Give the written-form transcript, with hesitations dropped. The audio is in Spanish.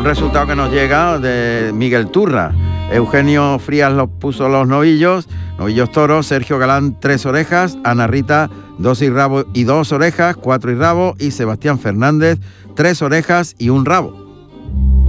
resultado que nos llega de Miguel Turra. Eugenio Frías puso los novillos toros, Sergio Galán 3 orejas, Ana Rita 2 y rabo y 2 orejas, 4 y rabo, y Sebastián Fernández 3 orejas y 1 rabo.